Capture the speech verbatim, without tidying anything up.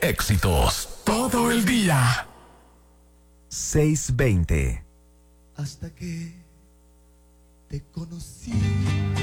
éxitos todo el día. seiscientos veinte. Hasta que te conocí.